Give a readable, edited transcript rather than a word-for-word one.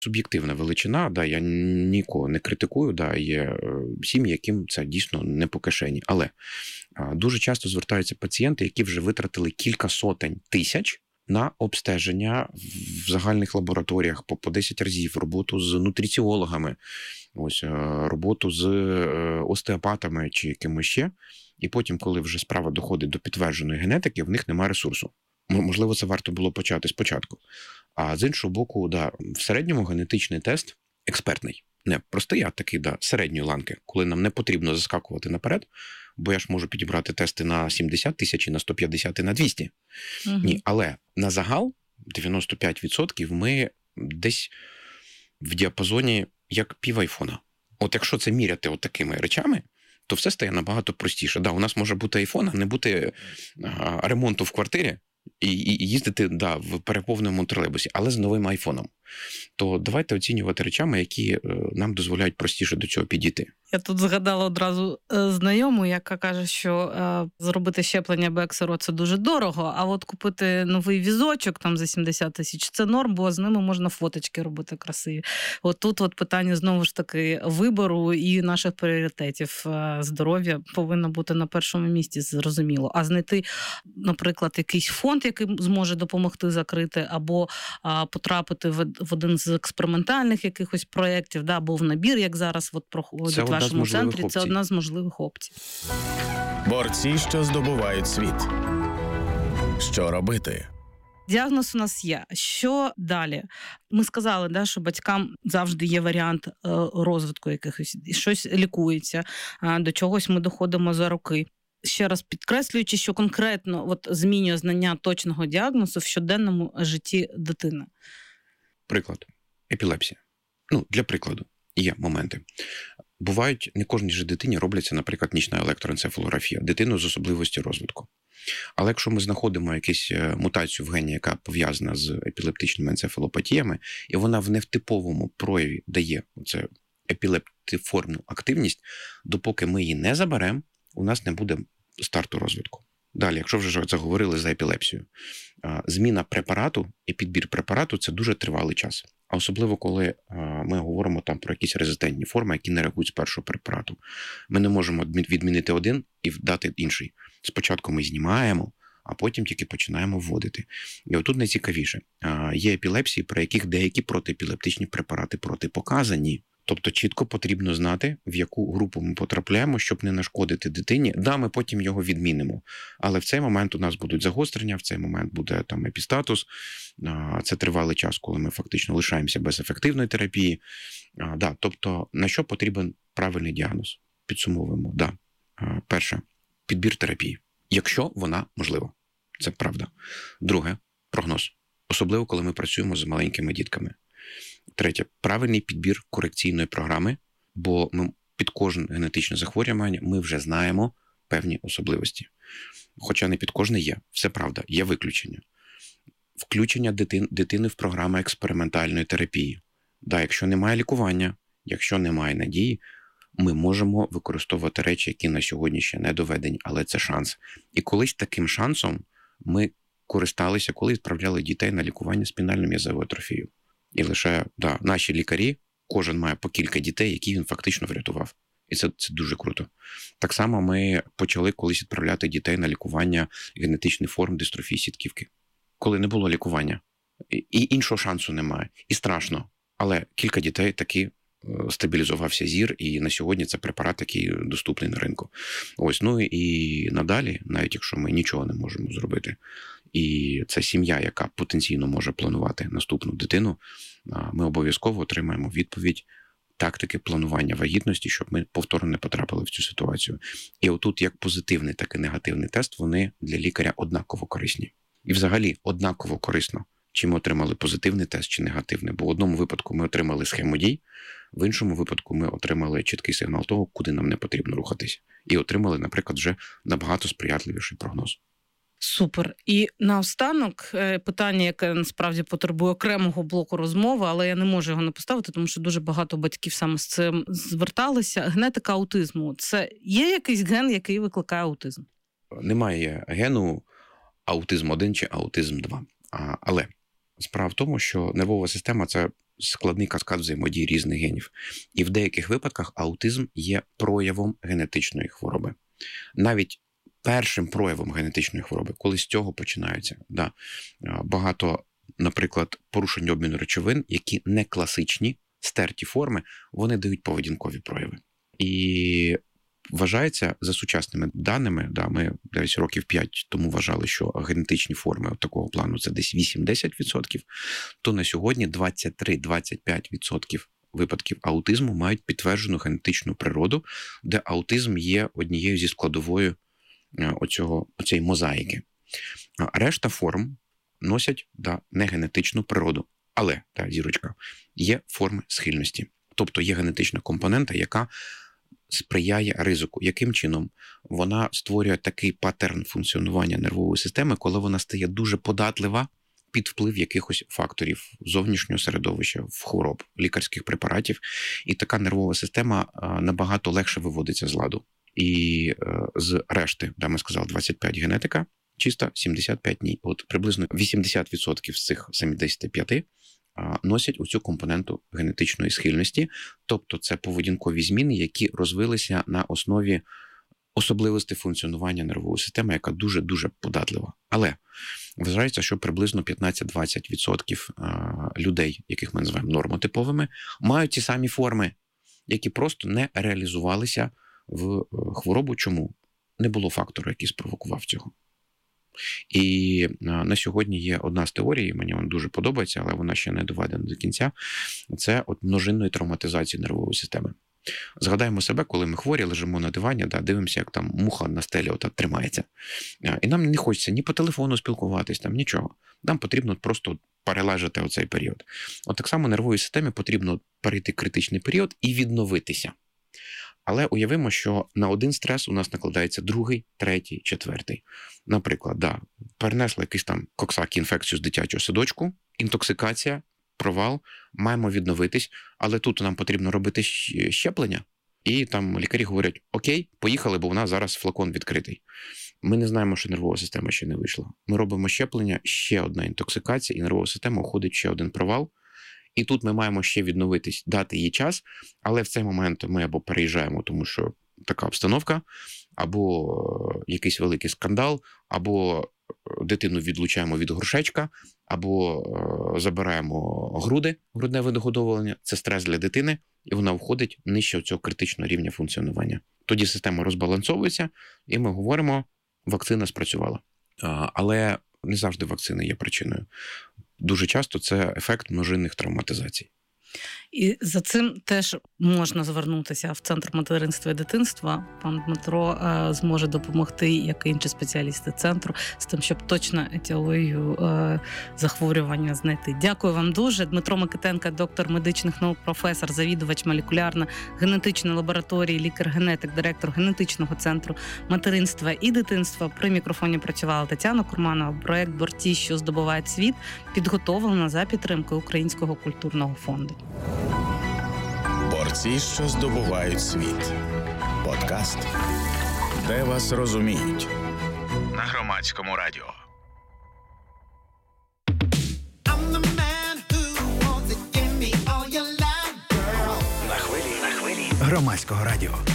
суб'єктивна величина, да, я нікого не критикую, да, є сім'ї, яким це дійсно не по кишені. Але дуже часто звертаються пацієнти, які вже витратили кілька сотень тисяч на обстеження в загальних лабораторіях по 10 разів, роботу з нутриціологами, ось роботу з остеопатами чи якимось ще. І потім, коли вже справа доходить до підтвердженої генетики, в них немає ресурсу. Можливо, це варто було почати спочатку. А з іншого боку, да, в середньому генетичний тест експертний. Не простий, а такий, да, середньої ланки, коли нам не потрібно заскакувати наперед, бо я ж можу підібрати тести на 70 тисяч, і на 150, і на 200. Угу. Ні, але на загал 95% ми десь в діапазоні як пів айфона. От якщо це міряти от такими речами, то все стає набагато простіше. Да, у нас може бути айфон, а не бути ремонту в квартирі, і їздити, да, в переповненому тролейбусі, але з новим айфоном. То давайте оцінювати речами, які нам дозволяють простіше до цього підійти. Я тут згадала одразу знайому, яка каже, що зробити щеплення Бексеру – це дуже дорого, а от купити новий візочок там за 70 тисяч – це норм, бо з ними можна фоточки робити красиві. От тут от питання, знову ж таки, вибору і наших пріоритетів. Здоров'я повинно бути на першому місці, зрозуміло. А знайти, наприклад, якийсь фонд, який зможе допомогти закрити, або потрапити в один з експериментальних якихось проєктів, да, або в набір, як зараз от проходить в вашому центрі, це одна з можливих опцій. Борці, що здобувають світ. Що робити? Діагноз у нас є. Що далі? Ми сказали, да, що батькам завжди є варіант розвитку якихось, щось лікується, до чогось ми доходимо за роки. Ще раз підкреслюючи, що конкретно от змінює знання точного діагнозу в щоденному житті дитини. Приклад. Епілепсія. Для прикладу. Є моменти. Бувають, не кожній же дитині робляться, наприклад, нічна електроенцефалографія, дитину з особливості розвитку. Але якщо ми знаходимо якусь мутацію в гені, яка пов'язана з епілептичними енцефалопатіями, і вона в невтиповому прояві дає оце епілептиформну активність, допоки ми її не заберемо, у нас не буде старту розвитку. Далі, якщо вже заговорили за епілепсію, зміна препарату і підбір препарату – це дуже тривалий час. А особливо, коли ми говоримо там про якісь резистентні форми, які не реагують з першого препарату. Ми не можемо відмінити один і дати інший. Спочатку ми знімаємо, а потім тільки починаємо вводити. І отут найцікавіше. Є епілепсії, при яких деякі протиепілептичні препарати протипоказані. Тобто чітко потрібно знати, в яку групу ми потрапляємо, щоб не нашкодити дитині. Да, ми потім його відмінимо. Але в цей момент у нас будуть загострення, в цей момент буде там епістатус. Це тривалий час, коли ми фактично лишаємося без ефективної терапії. Да, тобто на що потрібен правильний діагноз? Підсумовуємо. Да. Перше, підбір терапії. Якщо вона можлива. Це правда. Друге, прогноз. Особливо, коли ми працюємо з маленькими дітками. Третє, правильний підбір корекційної програми, бо ми під кожне генетичне захворювання ми вже знаємо певні особливості. Хоча не під кожне є. Все правда, є виключення. Включення дитини в програму експериментальної терапії. Да, якщо немає лікування, якщо немає надії, ми можемо використовувати речі, які на сьогодні ще не доведені, але це шанс. І колись таким шансом ми користалися, коли відправляли дітей на лікування спінально-м'язовою атрофією. І лише наші лікарі, кожен має по кілька дітей, які він фактично врятував. І це дуже круто. Так само ми почали колись відправляти дітей на лікування генетичних форм дистрофії сітківки. Коли не було лікування. І іншого шансу немає. І страшно. Але кілька дітей таки стабілізувався зір, і на сьогодні це препарат, який доступний на ринку. Ось, і надалі, навіть якщо ми нічого не можемо зробити, і це сім'я, яка потенційно може планувати наступну дитину, ми обов'язково отримаємо відповідь тактики планування вагітності, щоб ми повторно не потрапили в цю ситуацію. І отут як позитивний, так і негативний тест, вони для лікаря однаково корисні. І взагалі однаково корисно, чи ми отримали позитивний тест, чи негативний. Бо в одному випадку ми отримали схему дій, в іншому випадку ми отримали чіткий сигнал того, куди нам не потрібно рухатися. І отримали, наприклад, вже набагато сприятливіший прогноз. Супер. І наостанок питання, яке насправді потребує окремого блоку розмови, але я не можу його не поставити, тому що дуже багато батьків саме з цим зверталися. Генетика аутизму. Це є якийсь ген, який викликає аутизм? Немає гену аутизм 1 чи аутизм 2. Але справа в тому, що нервова система – це складний каскад взаємодії різних генів. І в деяких випадках аутизм є проявом генетичної хвороби. Навіть першим проявом генетичної хвороби, коли з цього починаються. Да. Багато, наприклад, порушень обміну речовин, які не класичні, стерті форми, вони дають поведінкові прояви. І вважається, за сучасними даними, да, ми десь років 5 тому вважали, що генетичні форми такого плану це десь 8-10%, то на сьогодні 23-25% випадків аутизму мають підтверджену генетичну природу, де аутизм є однією зі складовою оцієї мозаїки. Решта форм носять негенетичну природу. Але, зірочка, є форми схильності. Тобто є генетична компонента, яка сприяє ризику. Яким чином? Вона створює такий паттерн функціонування нервової системи, коли вона стає дуже податлива під вплив якихось факторів зовнішнього середовища, в хвороб, лікарських препаратів. І така нервова система набагато легше виводиться з ладу. І з решти, ми сказали, 25 генетика, чисто 75 ні. От приблизно 80% з цих 75 носять оцю компоненту генетичної схильності, тобто це поведінкові зміни, які розвилися на основі особливостей функціонування нервової системи, яка дуже-дуже податлива. Але вважається, що приблизно 15-20% людей, яких ми називаємо нормотиповими, мають ті самі форми, які просто не реалізувалися в хворобу. Чому? Не було фактору, який спровокував цього. І на сьогодні є одна з теорій, мені вона дуже подобається, але вона ще не доведена до кінця, це множинної травматизації нервової системи. Згадаємо себе, коли ми хворі, лежимо на дивані, дивимося, як там муха на стелі тримається. І нам не хочеться ні по телефону спілкуватись, нічого. Нам потрібно просто перележати оцей період. Так само нервовій системі потрібно перейти критичний період і відновитися. Але уявимо, що на один стрес у нас накладається другий, третій, четвертий. Наприклад, перенесли якийсь там коксак, інфекцію з дитячого садочку, інтоксикація, провал, маємо відновитись, але тут нам потрібно робити щеплення, і там лікарі говорять, окей, поїхали, бо у нас зараз флакон відкритий. Ми не знаємо, що нервова система ще не вийшла. Ми робимо щеплення, ще одна інтоксикація, і нервова система уходить ще один провал. І тут ми маємо ще відновитись, дати їй час, але в цей момент ми або переїжджаємо, тому що така обстановка, або якийсь великий скандал, або дитину відлучаємо від горшечка, або забираємо грудне видогодовування. Це стрес для дитини, і вона входить нижче цього критичного рівня функціонування. Тоді система розбалансовується, і ми говоримо, вакцина спрацювала. Але не завжди вакцина є причиною. Дуже часто це ефект множинних травматизацій. І за цим теж можна звернутися в Центр материнства і дитинства. Пан Дмитро зможе допомогти, як і інші спеціалісти центру, з тим, щоб точно етіологію захворювання знайти. Дякую вам дуже. Дмитро Микитенко, доктор медичних наук, професор, завідувач молекулярно-генетичної лабораторії, лікар-генетик, директор генетичного центру материнства і дитинства. При мікрофоні працювала Тетяна Курманова. Проект «Борці, що здобувають світ» підготовлено за підтримки Українського культурного фонду. Борці, що здобувають світ. Подкаст, де вас розуміють. На Громадському радіо. На хвилі Громадського радіо.